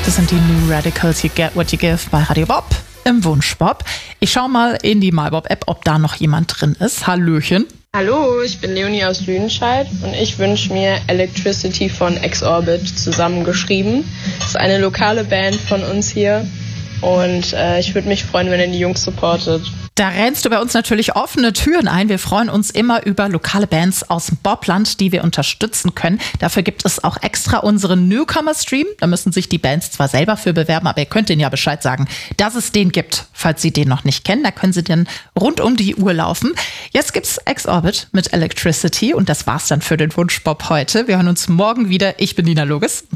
Das sind die New Radicals, You Get What You Give bei Radio Bob im Wunschbob. Ich schaue mal in die MyBob-App, ob da noch jemand drin ist. Hallöchen. Hallo, ich bin Leonie aus Lüdenscheid und ich wünsche mir Electricity von X-Orbit zusammengeschrieben. Das ist eine lokale Band von uns hier und ich würde mich freuen, wenn ihr die Jungs supportet. Da rennst du bei uns natürlich offene Türen ein. Wir freuen uns immer über lokale Bands aus dem Bobland, die wir unterstützen können. Dafür gibt es auch extra unseren Newcomer-Stream. Da müssen sich die Bands zwar selber für bewerben, aber ihr könnt denen ja Bescheid sagen, dass es den gibt, falls sie den noch nicht kennen. Da können sie dann rund um die Uhr laufen. Jetzt gibt's X-Orbit mit Electricity und das war's dann für den Wunschbob heute. Wir hören uns morgen wieder. Ich bin Nina Loges.